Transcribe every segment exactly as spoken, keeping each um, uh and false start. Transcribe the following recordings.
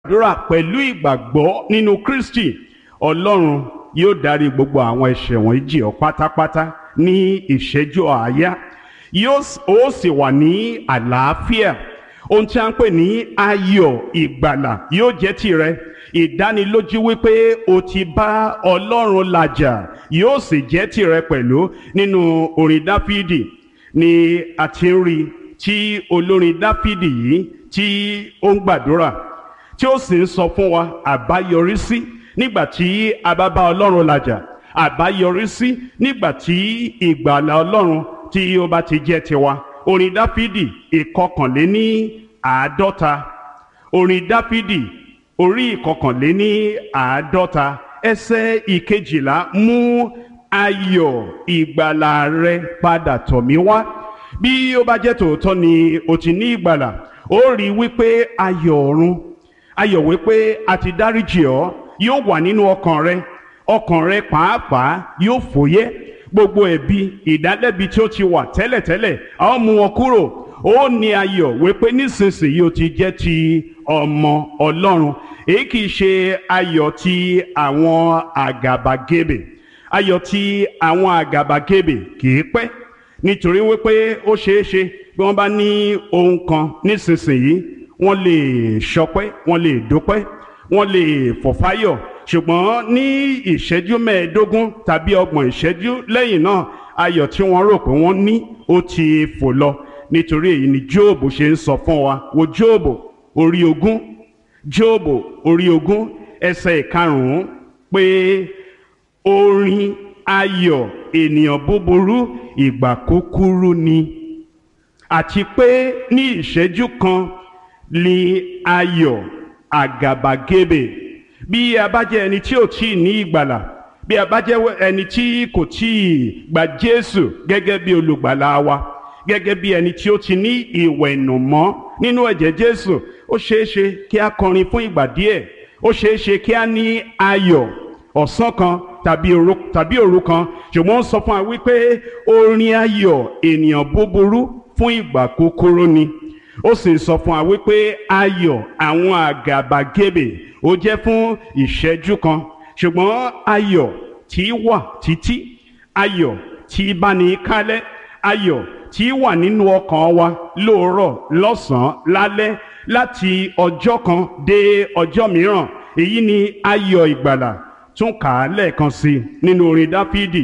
àdúrà pẹ̀lú ìgbàgbọ́ nínú Kristi, Ọlọ́run yóò dárí gbogbo àwọn ẹ̀ṣẹ̀ wọ̀nyí jì ọ́ pátápátá ní ìṣẹ́jú àáyá. Yóò ó sì wà ní àlàáfíà. Ohun tí a ń pè ní ayọ̀ ìgbàlà yóò jẹ́ tìrẹ. Ìdánilójú wípé o ti bá Ọlọ́run làjà yóò sì jẹ́ tìrẹ pẹ̀lú. Nínú orin Dáfídì ni a ti ń rí tí olórin Dáfídì yìí tí ó ń gbàdúrà, tí ó sì ń sọ fún wa àbáyọrísí nígbà tí a bá bá Ọlọ́run làjà, àbáyọrísí nígbà tí ìgbàlà Ọlọ́run tí ó bá ti jẹ́ tiwa. Orin Dáfídì ìkọkànléní àádọ́ta, orin Dáfídì orí ìkọkànléní àádọ́ta ẹsẹ̀ ìkejìlá, mú ayọ̀ ìgbàlà rẹ padà tọ̀ mí wá. Bí ó bá jẹ́ tòótọ́ ni o ti ní ìgbàlà, ó rí wípé ayọ̀ ọ̀run, ayọ̀ wípé a ti dáríjì ọ́ yóò wà nínú ọkàn rẹ. Ọkàn rẹ pàápàá yóò fòyẹ́. Gbogbo ẹ̀bi ìdálẹ́bi tí ó ti wà tẹ́lẹ̀tẹ́lẹ̀ a ó mú wọn kúrò. Ó ní ayọ̀ wípé nísinsìnyí o ti jẹ́ ti ọmọ Ọlọ́run. Èyí kì í ṣe ayọ̀ ti àwọn àgàbàgebè. Ayọ̀ ti àwọn àgàbàgebè kì í pẹ́, nítorí wípé ó ṣeé ṣe bí wọ́n bá ní ohun kan nísinsìnyí wọ́n lè ṣọpẹ́, wọ́n lè dúpẹ́, wọ́n lè fọ̀fáyọ̀, ṣùgbọ́n ní ìṣẹ́jú mẹ́ẹ̀ẹ́dógún tàbí ọgbọ̀n ìṣẹ́jú lẹ́yìn náà ayọ̀ tí wọ́n rò pé wọ́n ní ó ti fò lọ. Nítorí èyí ni Jóòbù ṣe ń sọ fún wa. Wo Jóòbù orí ogún, Jóòbù orí ogún ẹsẹ̀ ìkarùn-ún pé orin ayọ̀ ènìyàn búburú ìgbà kúkúrú ni, àti pé ní ìṣẹ́jú kan ni ayọ̀ àgàbàgebè. Bí a bá jẹ́ ẹni tí ò tí ì ní ìgbàlà, bí a bá jẹ́ ẹni tí kò tí ì gba Jésù gẹ́gẹ́ bí olùgbàlà wa, gẹ́gẹ́ bí ẹni tí ó ti ní ìwẹ̀nùmọ́ nínú ẹ̀jẹ̀ Jésù, ó ṣeé ṣe kí a kọrin fún ìgbà díẹ̀, ó ṣeé ṣe kí a ní ayọ̀ ọ̀sán kan tàbí òru tàbí òru kan, ṣùgbọ́n ó sọ fún wa wípé orin ayọ̀ ènìyàn búburú fún ìgbà kúkúrú ni. Ó sì sọ fún wa wípé ayọ̀ àwọn àgàbàgebè ó jẹ́ fún ìṣẹ́jú kan, ṣùgbọ́n ayọ̀ tí wà títí, ayọ̀ tí bá ní kálẹ̀, ayọ̀ tí wà nínú ọkàn wa lóòrọ̀ lọ́sàn-án lálẹ́ láti ọjọ́ kan dé ọjọ́ mìíràn. Èyí ni ayọ̀ ìgbàlà. Tún kà á lẹ́ẹ̀kan sí i nínú orin Dáfídì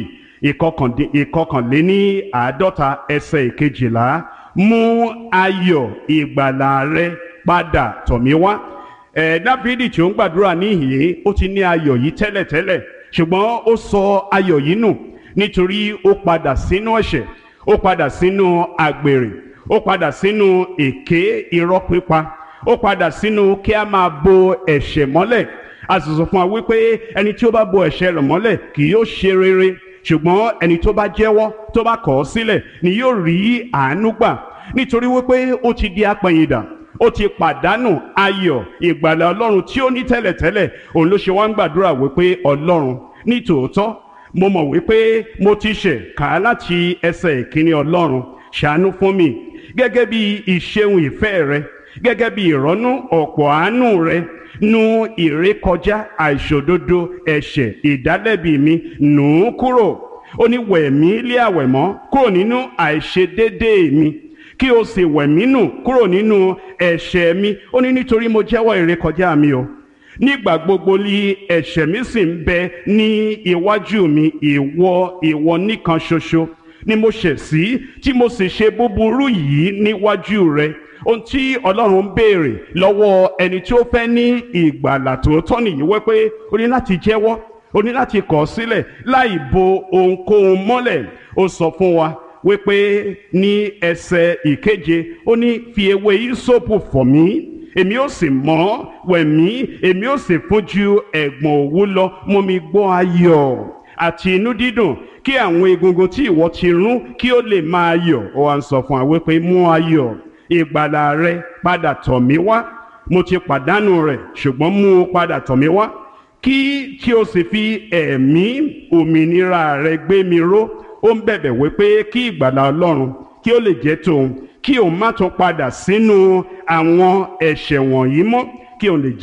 ìkọkànléní àádọ́ta ẹsẹ̀ ìkejìlá, mú ayọ̀ ìgbàlà rẹ padà tọ̀ mí wá. Ẹ̀ Dáfídì tí ó ń gbàdúrà níhìn-ín ó ti ní ayọ̀ yìí tẹ́lẹ̀tẹ́lẹ̀, ṣùgbọ́n ó sọ ayọ̀ yìí nù nítorí ó padà sínú ẹ̀ṣẹ̀, ó padà sínú àgbèrè, ó padà sínú èké irọ́ pípa, ó padà sínú kí a máa bo ẹ̀ṣẹ̀ mọ́lẹ̀. A sì sọ fún wa wípé ẹni tí ó bá bo ẹ̀ṣẹ̀ rẹ̀ mọ́lẹ̀ kì yóò ṣe rere, ṣùgbọ́n ẹni tó bá jẹ́wọ́ tó bá kọ̀ ọ́ sílẹ̀ ni yóò rí àánú gbà. Nítorí wípé ó ti di apẹ̀yìndà, ó ti pàdánù ayọ̀ ìgbàlà Ọlọ́run tí ó ní tẹ́lẹ̀tẹ́lẹ̀. Òun ló ṣe wá ń gbàdúrà wípé Ọlọ́run ní tòótọ́ mo mọ̀ wípé mo ti ṣẹ̀, kà á láti ẹsẹ̀ ìkíní. Ọlọ́run ṣàánú fún mi gẹ́gẹ́ bí ìṣeun ìfẹ́ rẹ, gẹ́gẹ́ bí ìrọ́nú ọ̀pọ̀ àánú rẹ, nu ìrékọjá àìṣòdodo ẹ̀ṣẹ̀ ìdálẹ́bi mi nù ú kúrò. Ó ní wẹ̀ mí lé àwẹ̀mọ́ kúrò nínú àìṣedéédéé mi, kí o sì wẹ̀ mí nù kúrò nínú ẹ̀ṣẹ̀ mi. Ó ní nítorí mo jẹ́wọ́ ìrékọjá mi o, nígbà gbogbo ni ẹ̀ṣẹ̀ mi sì ń bẹ ní iwájú mi. Ìwọ ìwọ nìkan ṣoṣo ni mo ṣẹ̀ sí, tí mo sì ṣe búburú yìí níwájú rẹ. Ohun tí Ọlọ́run ń béèrè lọ́wọ́ ẹni tí ó fẹ́ ní ìgbàlà tòótọ́ nìyí, wípé o ní láti jẹ́wọ́, o ní láti kọ̀ ọ́ sílẹ̀ láì bo ohunkóhun mọ́lẹ̀. Ó sọ fún wa wípé ní ẹsẹ̀ ìkeje, ó ní fi ewé ìsopù fọ̀ mí, èmi ó sì mọ́, wẹ̀ mí, èmi ó sì fún ju ẹ̀gbọ̀n òwú lọ. Mú mi gbọ́ ayọ̀ àti inú dídùn, kí àwọn egungun tí ìwọ ti rún kí ó lè máa yọ̀. Ó wá ń sọ fún wa wípé mú ayọ̀ ìgbàlà rẹ padà tọ̀ mí wá. Mo ti pàdánù rẹ̀, ṣùgbọ́n mú o padà tọ̀ mí wá, kí kí o sì fi ẹ̀mí òmìnira rẹ gbé mi ró. Ó ń bẹ̀bẹ̀ wípé kí ìgbàlà Ọlọ́run kí ó lè jẹ́ tòun, kí òun má tún padà sínú àwọn ẹ̀ṣẹ̀ wọ̀nyí mọ́, kí òun lè jẹ́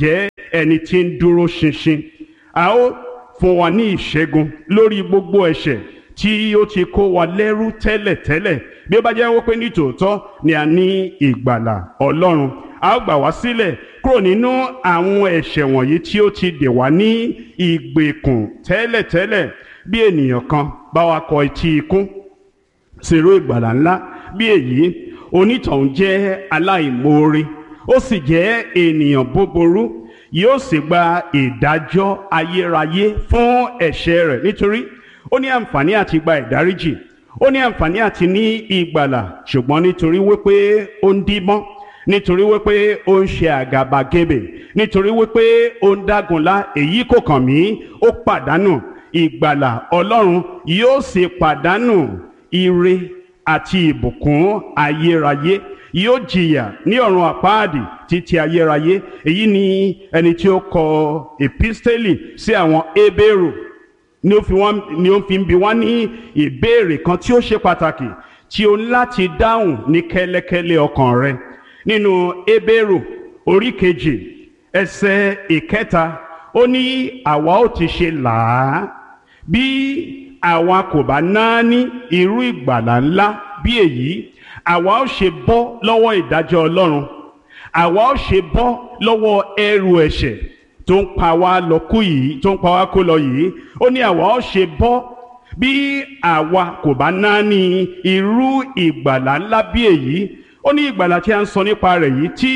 ẹni tí ń dúró ṣinṣin. A ó fún wa ní ìṣẹ́gun lórí gbogbo ẹ̀ṣẹ̀ tí ó ti kó wa lẹ́rú tẹ́lẹ̀tẹ́lẹ̀. Bí ó bá jẹ́ wípé ní tòótọ́ ni a ní ìgbàlà Ọlọ́run, a ó gbà wá sílẹ̀ kúrò nínú àwọn ẹ̀ṣẹ̀ wọ̀nyí tí ó ti dè wá ní ìgbèkùn tẹ́lẹ̀tẹ́lẹ̀. Bí ènìyàn kan bá wa kọ etí ikún sírú ìgbàlà ńlá bí èyí, onítọ̀hún jẹ́ aláìmoore, ó sì jẹ́ ènìyàn búburú, yóò sì gba ìdájọ́ ayérayé fún ẹ̀ṣẹ̀ rẹ̀, nítorí ó ní àǹfààní àti gba ìdáríjì, ó ní àǹfààní àti ní ìgbàlà, ṣùgbọ́n nítorí wípé ó ń díbọ́n, nítorí wípé ó ń ṣe àgàbàgebè, nítorí wípé ó ń dágunlá, èyí kò kàn mí, ó pàdánù ìgbàlà Ọlọ́run, yóò sì pàdánù ire àti ìbùkún ayérayé, yóò jìyà ní ọ̀run àpáàdì títí ayérayé. Èyí ni ẹni tí ó kọ episteli sí àwọn Hébérù ni ó fi wọ́n ni ó fi ń bi wá ní ìbéèrè kan tí ó ṣe pàtàkì tí o ní láti dáhùn ní kẹ́lẹ́kẹ́lẹ́ ọkàn rẹ. Nínú Hébérù orí kejì ẹsẹ̀ ìkẹta, ó ní àwa ó ti ṣe là á bí àwa kò bá náání irú ìgbàlà ńlá bí èyí, àwa ó ṣe bọ́ lọ́wọ́ ìdájọ́ Ọlọ́run, àwa ó ṣe bọ́ lọ́wọ́ ẹrù ẹ̀ṣẹ̀ tó ń pa wá lọ kú yìí tó ń pa wá kó lọ yìí. Ó ní àwa ó ṣe bọ́ bí àwa kò bá náání irú ìgbàlà ńlá bí èyí. Ó ní ìgbàlà tí a ń sọ nípa rẹ̀ yìí tí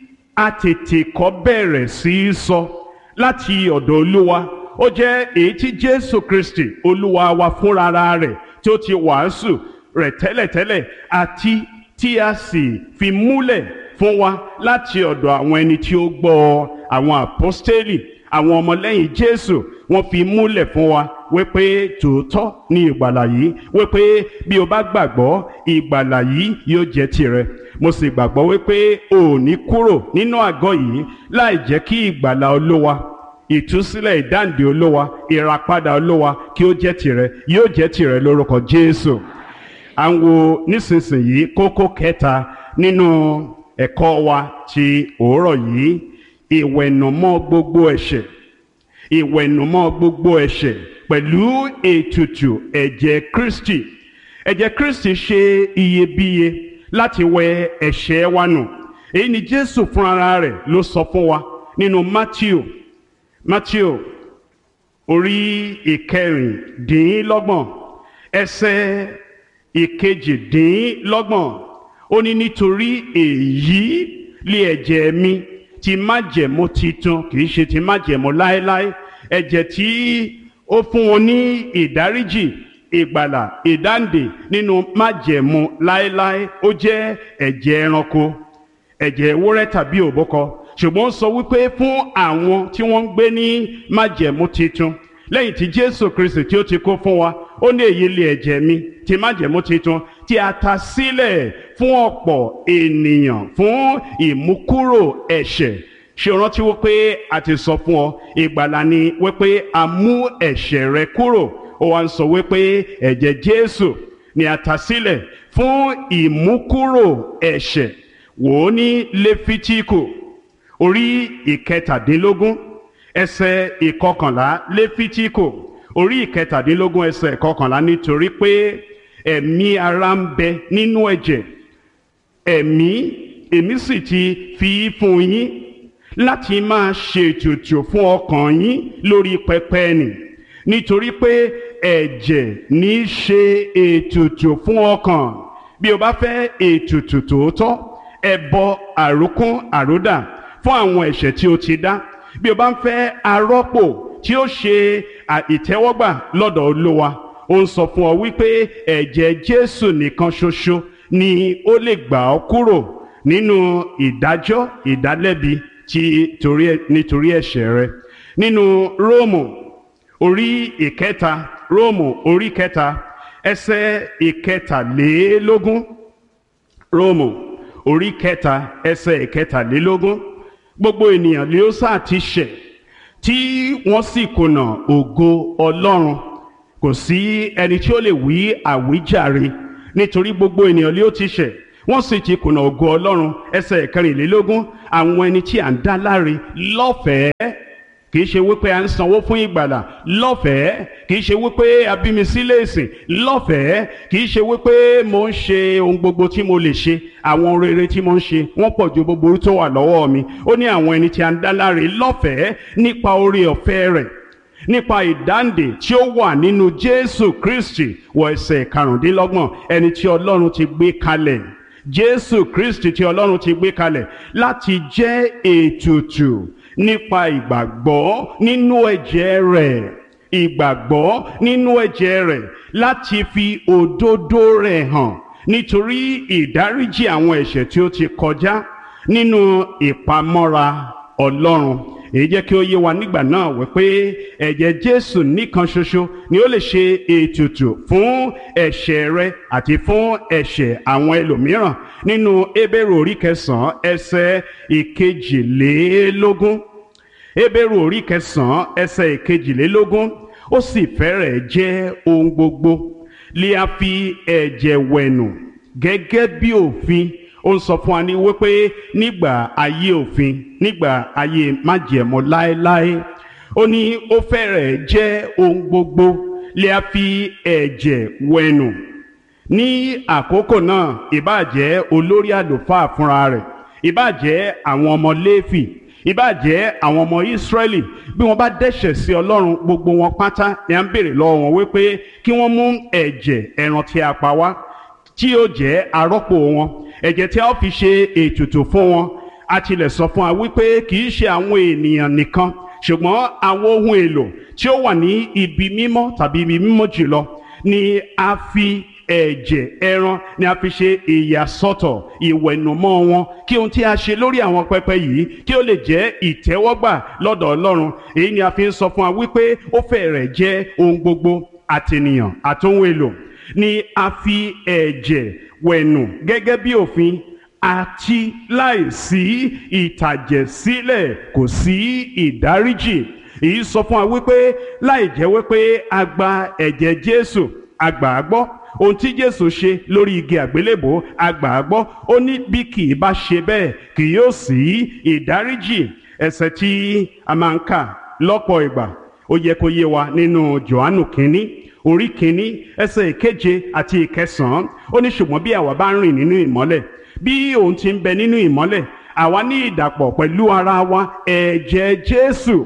a tètè kọ́ bẹ̀rẹ̀ sí í sọ láti ọ̀dọ̀ Olúwa, ó jẹ́ èyí tí Jésù Kristi Olúwa wa fúnra rẹ̀ tí ó ti wàásù rẹ̀ tẹ́lẹ̀tẹ́lẹ̀, àti tí a sì fi múlẹ̀ fún wa láti ọ̀dọ̀ àwọn ẹni tí ó gbọ́, àwọn àpọ́stélì, àwọn ọmọlẹ́yìn Jésù. Wọ́n fi múlẹ̀ fún wa wípé tòótọ́ ni ìgbàlà yìí, wípé bí o bá gbàgbọ́ ìgbàlà yìí yóò jẹ́ tirẹ̀. Mo sì gbàgbọ́ wípé o ò ní kúrò nínú àgọ́ yìí láì jẹ́ kí ìgbàlà Olúwa, ìtúsílẹ̀ ìdáǹdè Olúwa, ìràpadà Olúwa kí ó jẹ́ tirẹ̀, yóò jẹ́ tirẹ̀ lórúkọ Jésù. À ń wo nísinsìnyí kókó kẹta nínú ẹ̀kọ́ wa ti òórọ̀ yìí, ìwẹ̀nùmọ́ gbogbo ẹ̀ṣẹ̀, ìwẹ̀nùmọ́ gbogbo ẹ̀ṣẹ̀ pẹ̀lú ètùtù ẹ̀jẹ̀ Kristi. Ẹ̀jẹ̀ Kristi ṣe iyebíye láti wẹ ẹ̀ṣẹ̀ wa nù. Èyí ni Jésù fúnra rẹ̀ ló sọ fún wa nínú Mátíù Mátíù orí ìkẹrìndínlọ́gbọ̀n ẹsẹ̀ ìkejìdínlọ́gbọ̀n. Ó ní nítorí èyí lé ẹ̀jẹ̀ mi ti májẹ̀mú titun, kìí ṣe ti májẹ̀mú láéláé, ẹ̀jẹ̀ tí ó fún wọn ní ìdáríjì, ìgbàlà, ìdáǹdè nínú májẹ̀mú láéláé. Ó jẹ́ ẹ̀jẹ̀ ẹranko, ẹ̀jẹ̀ ewúrẹ́ tàbí òbúkọ, ṣùgbọ́n ó sọ wípé fún àwọn tí wọ́n ń gbé ní májẹ̀mú titun lẹ́yìn tí Jésù Kristi tí ó ti kó fún wa, ó ní èyí lé ẹ̀jẹ̀ mi ti májẹ̀mú titun tí a ta sílẹ̀ fún ọ̀pọ̀ ènìyàn fún ìmúkúrò ẹ̀ṣẹ̀. Ṣé o rántí wípé a ti sọ fún ọ ìgbàlà ni wípé a mú ẹ̀ṣẹ̀ rẹ kúrò? Ó wá ń sọ wípé ẹ̀jẹ̀ Jésù ni a ta sílẹ̀ fún ìmúkúrò ẹ̀ṣẹ̀. Wò ó ní Léfítíkù orí ìkẹtàdínlógún ẹsẹ̀ ìkọkànlá. Léfítíkù orí ìkẹtàdínlógún ẹsẹ̀ ìkọkànlá. Nítorí pé ẹ̀mí ara ń bẹ nínú ẹ̀jẹ̀, ẹ̀mí èmi sì ti fi fún yín láti máa ṣètùtù fún ọkàn yín lórí pẹpẹ nì. Nítorí pé ẹ̀jẹ̀ ní í ṣe ètùtù fún ọkàn. Bí o bá fẹ́ ètùtù tòótọ́, ẹbọ àrókún àródà fún àwọn ẹ̀ṣẹ̀ tí o ti dá. Bí o bá ń fẹ́ arọ́pò tí ó ṣe ìtẹ́wọ́gbà lọ́dọ̀ Olúwa, ó ń sọ fún ọ wípé ẹ̀jẹ̀ Jésù nìkan ṣoṣo ni ó lè gbà ọ́ kúrò nínú ìdájọ́ ìdálẹ́bi tí torí nítorí ẹ̀ṣẹ̀ rẹ. Nínú Róòmù orí ìkẹta, Róòmù orí kẹta ẹsẹ̀ ìkẹtàlélógún. Róòmù orí kẹta ẹsẹ̀ ìkẹtàlélógún. Gbogbo ènìyàn ni ó sá ti ṣẹ̀ tí wọ́n sì kùnà ògo Ọlọ́run. Kò sí ẹni tí ó lè wí àwíjàre, nítorí gbogbo ènìyàn ni ó ti ṣẹ̀ wọ́n sì ti kùnà ògo Ọlọ́run. Ẹsẹ̀ kẹrìnlélógún, àwọn ẹni tí à ń dá láre lọ́fẹ̀ẹ́, kìí ṣe wípé à ń sanwó fún ìgbàlà, lọ́fẹ̀ẹ́. Kìí ṣe wípé a bí mi sílé ìsìn, lọ́fẹ̀ẹ́. Kìí ṣe wípé mo ń ṣe ohun gbogbo tí mo lè ṣe, àwọn rere tí mo ń ṣe wọ́n pọ̀ ju gbogbo tó wà lọ́wọ́ mi. Ó ní àwọn ẹni tí à ń dá láre lọ́fẹ̀ẹ́ nípa oore ọ̀fẹ́ rẹ̀, nípa ìdáǹdè tí ó wà nínú Jésù Kristi. Wọ ẹsẹ̀ karùndínlọ́gbọ̀n, ẹni tí Ọlọ́run ti gbé kalẹ̀, Jésù Kristi tí Ọlọ́run ti gbé kalẹ̀ láti jẹ́ ètùtù nípa ìgbàgbọ́ nínú ẹ̀jẹ̀ rẹ̀, ìgbàgbọ́ nínú ẹ̀jẹ̀ rẹ̀ láti fi òdodo rẹ̀ hàn nítorí ìdáríjì àwọn ẹ̀ṣẹ̀ tí ó ti kọjá nínú ìpamọ́ra Ọlọ́run. Èyí jẹ́ kí ó yé wa nígbà náà wípé ẹ̀jẹ̀ Jésù nìkan ṣoṣo ni ó lè ṣe ètùtù fún ẹ̀ṣẹ̀ rẹ àti fún ẹ̀ṣẹ̀ àwọn ẹlòmíràn. Nínú Hébérù orí kẹsàn-án ẹsẹ̀ ìkejìlélógún, Hébérù orí kẹsàn-án ẹsẹ̀ ìkejìlélógún, ó sì fẹ́rẹ̀ jẹ́ ohun gbogbo lè a fi ẹ̀jẹ̀ wẹ̀nù gẹ́gẹ́ bí òfin. Ó ń sọ fún wa ní wípé nígbà ayé òfin, nígbà ayé májẹ̀mú láéláé, ó ní ó fẹ́rẹ̀ jẹ́ ohun gbogbo lè a fi ẹ̀jẹ̀ wẹ̀nù. Ní àkókò náà, ìbá jẹ́ olórí àlùfáà fúnra rẹ̀, ìbá jẹ́ àwọn ọmọ Léfì, ìbá jẹ́ àwọn ọmọ Ísírẹ́lì, bí wọ́n bá dẹ́ṣẹ̀ sí Ọlọ́run, gbogbo wọn pátá ni à ń béèrè lọ́wọ́ wọn wípé kí wọ́n mú ẹ̀jẹ̀ ẹran tí a pa wá, tí yóò jẹ́ arọ́pò wọn, ẹ̀jẹ̀ tí a ó fi ṣe ètùtù fún wọn. A tilẹ̀ sọ fún wa wípé kì í ṣe àwọn ènìyàn nìkan, ṣùgbọ́n àwọn ohun èlò tí ó wà ní ibi mímọ́ tàbí ibi mímọ́ jùlọ ni a fi ẹ̀jẹ̀ ẹran ni a fi ṣe ìyàsọ́tọ̀, ìwẹ̀nùmọ́ wọn, kí ohun tí a ṣe lórí àwọn pẹpẹ yìí kí ó lè jẹ́ ìtẹ́wọ́gbà lọ́dọ̀ Ọlọ́run. Èyí ni a fi ń sọ fún wa wípé ó fẹ́rẹ̀ jẹ́ ohun gbogbo, àtènìyàn àtohun èlò ni a fi ẹ̀jẹ̀ wẹ̀nù gẹ́gẹ́ bí òfin, àti láìsí ìtàjẹ̀sílẹ̀ kò sí ìdáríjì. Èyí sọ fún wa wípé láì jẹ́ wípé a gba ẹ̀jẹ̀ Jésù, a gbà á gbọ́, ohun tí Jésù ṣe lórí igi àgbélébò a gbà á gbọ́, ó ní bí kì í bá ṣe bẹ́ẹ̀ kì yóò sí ìdáríjì. Ẹsẹ̀ tí a máa ń kà lọ́pọ̀ ìgbà ó yẹ kó yé wa nínú Jòhánù kínní orí kínní ẹsẹ̀ ìkeje àti ìkẹsàn-án. Ó ní ṣùgbọ́n bí àwa bá ń rìn nínú ìmọ́lẹ̀, bí òun ti ń bẹ nínú ìmọ́lẹ̀, àwa ní ìdàpọ̀ pẹ̀lú ara wa ẹ̀jẹ̀ Jésù.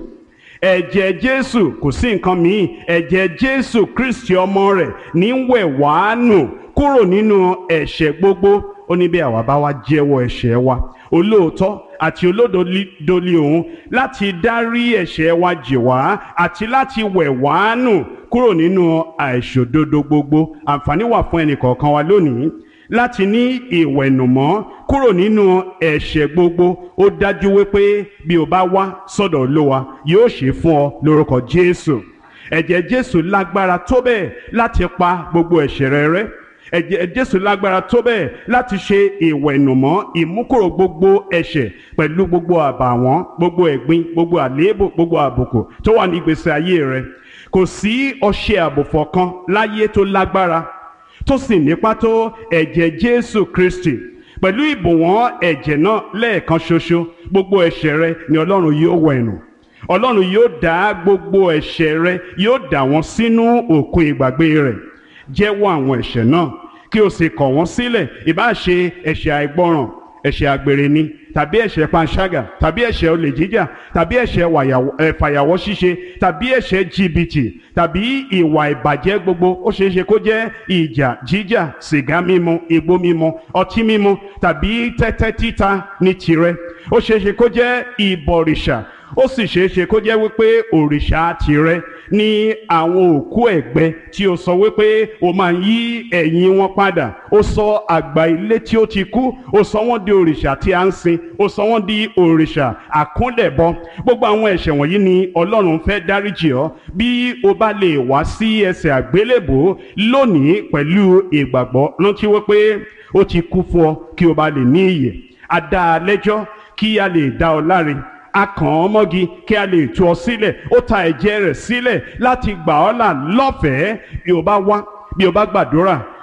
Ẹ̀jẹ̀ Jésù kò sí nǹkan míì, ẹ̀jẹ̀ Jésù Kristi ọmọ rẹ̀ ní ń wẹ̀ wá nù kúrò nínú ẹ̀ṣẹ̀ gbogbo. Ó ní bí àwa bá wá jẹ́wọ́ ẹ̀ṣẹ̀ wa, olóòótọ́ àti olódodo ni òun láti dárí ẹ̀ṣẹ̀ wa jì wá àti láti wẹ̀ wá nù kúrò nínú àìṣòdodo gbogbo. Àǹfààní wà fún ẹnìkọ̀ọ̀kan wa lónìí láti ní ìwẹ̀nùmọ́ kúrò nínú ẹ̀ṣẹ̀ gbogbo. Ó dájú wípé bí o bá wá sọ́dọ̀ Olúwa yóò ṣe fún ọ lórúkọ Jésù. Ẹ̀jẹ̀ Jésù lágbára tó bẹ́ẹ̀ láti pa gbogbo ẹ̀ṣẹ̀ rẹ rẹ́. Ẹ̀jẹ̀ Jésù lágbára tó bẹ́ẹ̀ láti ṣe ìwẹ̀nùmọ́, ìmúkúrò gbogbo ẹ̀ṣẹ̀ pẹ̀lú gbogbo àbàwọ́n, gbogbo ẹ̀gbin, gbogbo àléébù, gbogbo àbùkù tó wà ní ìgbésí ayé rẹ. Kò sí ọṣẹ àbùfọ̀ kan láyé tó lágbára tó sì nípa tó ẹ̀jẹ̀ Jésù Kristi. Pẹ̀lú ìbùwọ́n ẹ̀jẹ̀ náà lẹ́ẹ̀kan ṣoṣo, gbogbo ẹ̀ṣẹ̀ rẹ ni Ọlọ́run yóò wẹ̀nù. Ọlọ́run yóò dá gbogbo ẹ̀ṣẹ̀ rẹ, yóò dà wọ́n sínú òkun ìgbàgbé rẹ̀. Jẹ́wọ́ àwọn ẹ̀ṣẹ̀ náà kí o sì kọ̀ wọ́n sílẹ̀. Ìbá ṣe ẹ̀ṣẹ̀ àìgbọràn, ẹ̀ṣẹ̀ àgbèrè ni, tàbí ẹ̀ṣẹ̀ panṣágà, tàbí ẹ̀ṣẹ̀ olè jíjà, tàbí ẹ̀ṣẹ̀ fàyàwọ́ ṣíṣe, tàbí ẹ̀ṣẹ̀ jìbìtì, tàbí ìwà ìbàjẹ́ gbogbo. Ó ṣeé ṣe kó jẹ́ ìjà jíjà, sìgá mímu, igbó mímu, ọtí mímu, tàbí tẹ́tẹ́ títa ní tirẹ̀. Ó ṣeé ṣe kó jẹ́ ìbọ̀rìṣà, ó sì ṣeé ṣe kó jẹ́ wípé òrìṣà tirẹ̀ ní àwọn òkú ẹ̀gbẹ́ tí ó sọ wípé ó máa ń yí ẹ̀yìn wọn padà. Ó sọ àgbà ilé tí ó ti kú, ó sọ wọ́n di òrìṣà tí a ń sìn, ó sọ wọ́n di òrìṣà àkúnlẹ̀bọ. Gbogbo àwọn ẹ̀ṣẹ̀ wọ̀nyí ni Ọlọ́run fẹ́ dáríjì ọ́ bí o bá lè wá sí ẹsẹ̀ àgbélébò lónìí pẹ̀lú ìgbàgbọ́. Rántí wípé ó ti kú fún ọ kí o bá lè ní ìyè. A dá a lẹ́jọ́ kí a lè dá ọ láre. A kàn ọ́ mọ́gi kí a lè tú ọ sílẹ̀. Ó ta ẹ̀jẹ̀ rẹ̀ sílẹ̀ láti gbà ọ́ là lọ́fẹ̀ẹ́. Bí o bá wá, bí o bá gbàdúrà,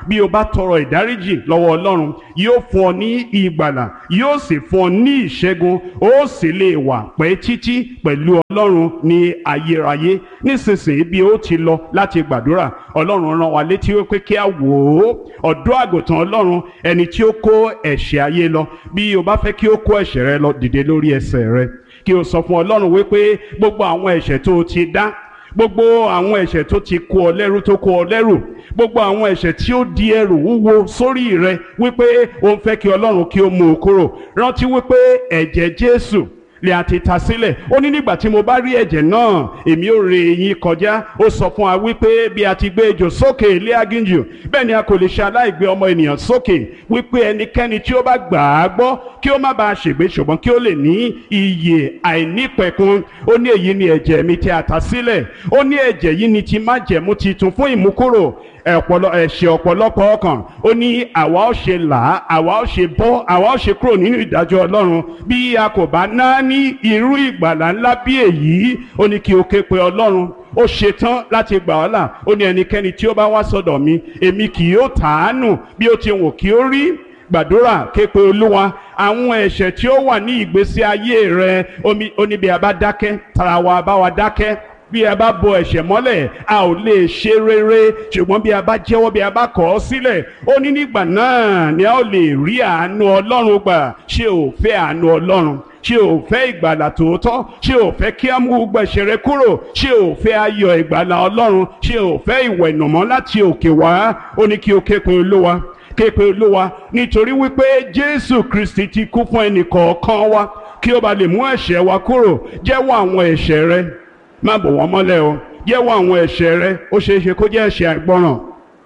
bí o bá tọrọ ìdáríjì lọ́wọ́ Ọlọ́run yóò fún ọ ní ìgbàlà yóò sì fún ọ ní ìṣẹ́gun ó sì lè wà pẹ́ títí pẹ̀lú Ọlọ́run ní ayérayé. Nísinsìnyí bí ó ti lọ láti gbàdúrà, Ọlọ́run rán wa létí wípé kí a wò ó ọ̀dọ́ àgùntàn Ọlọ́run, ẹni tí ó kó ẹ̀ṣẹ̀ ayé lọ. Bí o bá fẹ́ kí ó kó ẹ̀ṣẹ̀ rẹ lọ, dìde lórí ẹsẹ̀ rẹ kí o sọ fún Ọlọ́run wípé gbogbo àwọn ẹ̀ṣẹ̀ tó o ti dá, gbogbo àwọn ẹ̀ṣẹ̀ tó ti kó ọ lẹ́rú tó kó ọ lẹ́rù, gbogbo àwọn ẹ̀ṣẹ̀ tí ó di ẹrù wúwo sórí rẹ, wípé o ń fẹ́ kí Ọlọ́run kí ó mú o kúrò. Rántí wípé ẹ̀jẹ̀ Jésù lè àti ta sílẹ̀. Ó ní nígbà tí mo bá rí ẹ̀jẹ̀ náà èmi ò ré yín kọjá. Ó sọ fún wa wípé bí a ti gbé ejò sókè ilé aginjù, bẹ́ẹ̀ ni a kò lè ṣe aláìgbé ọmọ ènìyàn sókè, wípé ẹnikẹ́ni tí ó bá gbà á gbọ́ kí ó má bàa ṣègbé ṣùgbọ́n kí ó lè ní ìyè àìnípẹ̀kun. Ó ní èyí ni ẹ̀jẹ̀ mi tí a ta sílẹ̀. Ó ní ẹ̀jẹ̀ yìí ni ti májẹ̀mú titun fún ìmúkúrò ẹ̀ṣẹ̀ ọ̀pọ̀lọpọ̀ ọkàn. Ó ní àwa ó ṣe là á, àwa ó ṣe bọ́, àwa ó ṣe kúrò nínú ìdájọ́ Ọlọ́run bí a kò bá ná ní irú ìgbàlà ńlá bí èyí. Ó ní kí o ké pe Ọlọ́run, ó ṣetán láti gbà ọ́ là. Ó ní ẹnikẹ́ni tí ó bá wá sọ́dọ̀ mi èmi kì yóò tàánù bí ó ti wù kí ó rí. Gbàdúrà, ké pe Olúwa àwọn ẹ̀ṣẹ̀ tí ó wà ní ìgbésí ayé rẹ. Ó ní bí a bá dákẹ́ tara wa bá wa dákẹ́, bí a bá bo ẹ̀ṣẹ̀ mọ́lẹ̀ a ò lè ṣe rere, ṣùgbọ́n bí a bá jẹ́wọ́ bí a bá kọ̀ ọ́ sílẹ̀, ó ní nígbà náà ni a ó lè rí àánú Ọlọ́run gbà. Ṣé o fẹ́ àánú Ọlọ́run? Ṣé o fẹ́ ìgbàlà tòótọ́? Ṣé o fẹ́ kí a mú gbogbo ẹ̀ṣẹ̀ rẹ kúrò? Ṣé o fẹ́ ayọ̀ ìgbàlà Ọlọ́run? Ṣé o fẹ́ ìwẹ̀nùmọ́ láti òkè wá? Ó ní kí o ké pe Olúwa, ké pe Olúwa nítorí wípé Jésù Kristi ti kú fún ẹnì kọ̀ọ̀kan wa kí ó bá lè mú ẹ̀ṣẹ̀ wa kúrò. Jẹ́wọ́ àwọn ẹ̀ṣẹ̀ rẹ, má bò wọ́n mọ́lẹ̀ o. Jẹ́wọ́ àwọn ẹ̀ṣẹ̀ rẹ. Ó ṣeé ṣe kó jẹ́ ẹ̀ṣẹ̀ àìgbọràn,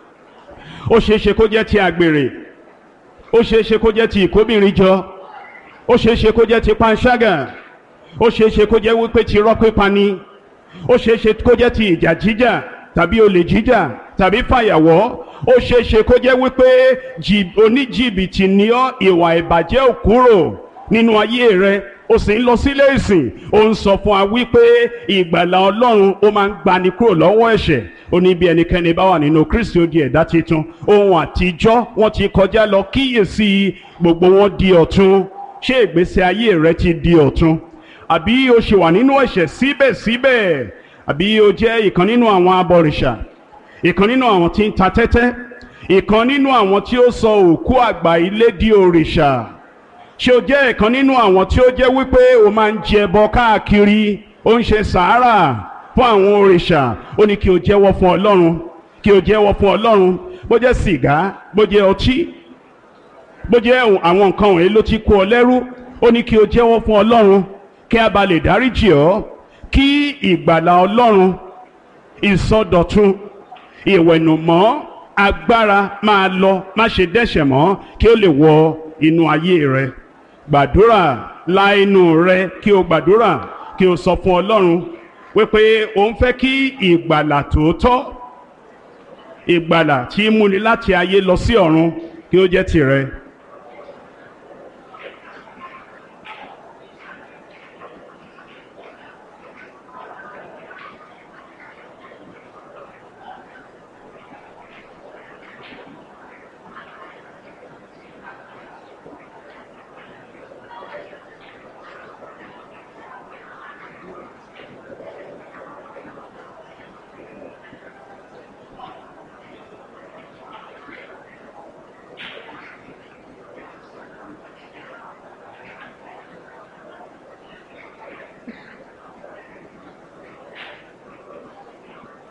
ó ṣeé ṣe kó jẹ́ ti àgbèrè, ó ṣeé ṣe kó jẹ́ ti ìkóbìnrin jọ, ó ṣeé ṣe kó jẹ́ ti panṣágà, ó ṣeé ṣe kó jẹ́ wípé ti irọ́ pípa ni, ó ṣeé ṣe kó jẹ́ ti ìjà jíjà tàbí olè jíjà tàbí fàyàwọ́, ó ṣeé ṣe kó jẹ́ wípé oníjìbìtì ni ọ́, ìwà ìbàjẹ́ ò kúrò nínú ayé rẹ. Ó sì ń lọ sílé ìsìn, ó ń sọ fún wa wípé ìgbàlà Ọlọ́run ó máa ń gbani kúrò lọ́wọ́ ẹ̀ṣẹ̀. Ó ní bí ẹnikẹ́ni bá wà nínú Kristi ó di ẹ̀dá titun, ohun àtijọ́ wọ́n ti kọjá lọ, kíyèsí gbogbo wọn di ọ̀tun. Ṣé ìgbésí ayé rẹ ti di ọ̀tun? Àbí o ṣì wà nínú ẹ̀ṣẹ̀ síbẹ̀síbẹ̀? Àbí o jẹ́ ìkan nínú àwọn abọ̀rìṣà, ìkan nínú àwọn tí ń ta tẹ́tẹ́, ìkan nínú àwọn tí ó sọ òkú àgbà ilé di òrìṣà? Ṣé o jẹ́ ìkan nínú àwọn tí ó jẹ́ wípé o máa ń jẹ ẹbọ káàkiri, ó ń ṣe sàárà fún àwọn òrìṣà? Ó ní kí o jẹ́wọ́ fún Ọlọ́run, kí o jẹ́wọ́ fún Ọlọ́run. Bó jẹ́ sìgá, bó jẹ́ ọtí, bó jẹ́ àwọn nǹkan wọ̀nyí ló ti kó ọ lẹ́rú, ó ní kí o jẹ́wọ́ fún Ọlọ́run kí a bá lè dáríjì ọ́, kí ìgbàlà Ọlọ́run, ìsọdọ̀tun, ìwẹ̀nùmọ́, agbára máa lọ, má ṣe dẹ́ṣẹ̀ mọ́, kí ó lè wọ inú ayé rẹ. Gbàdúrà, la inú rẹ kí o gbàdúrà, kí o sọ fún Ọlọ́run wípé o ń fẹ́ kí ìgbàlà tòótọ́, ìgbàlà tí múni láti ayé lọ sí ọ̀run, kí ó jẹ́ tìrẹ.